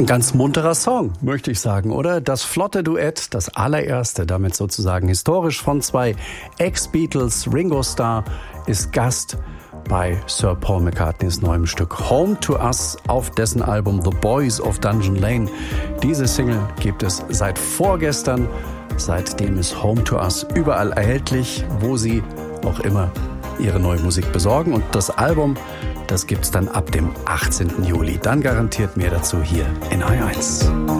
Ein ganz munterer Song, möchte ich sagen, oder? Das flotte Duett, das allererste, damit sozusagen historisch von zwei Ex-Beatles. Ringo Starr ist Gast bei Sir Paul McCartneys neuem Stück Home to Us auf dessen Album The Boys of Dungeon Lane. Diese Single gibt es seit vorgestern. Seitdem ist Home to Us überall erhältlich, wo Sie auch immer Ihre neue Musik besorgen. Und das Album, das gibt's dann ab dem 18. Juli. Dann garantiert mehr dazu hier in HR1.